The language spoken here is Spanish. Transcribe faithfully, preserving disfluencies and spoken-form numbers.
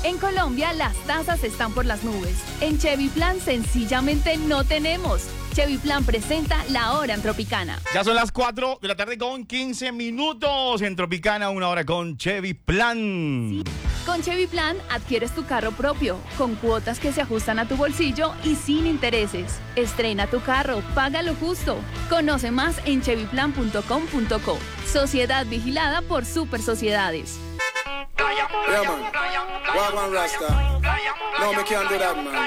En Colombia las tasas están por las nubes. En Chevy Plan sencillamente no tenemos. Chevy Plan presenta La Hora en Tropicana. Ya son las cuatro de la tarde con quince minutos en Tropicana, una hora con Chevy Plan. Sí. Con Chevy Plan adquieres tu carro propio, con cuotas que se ajustan a tu bolsillo y sin intereses. Estrena tu carro, paga lo justo. Conoce más en chevy plan punto com punto co. Sociedad vigilada por Super Sociedades. Yeah, man. Wagwan Rasta. No, me can't do that, man.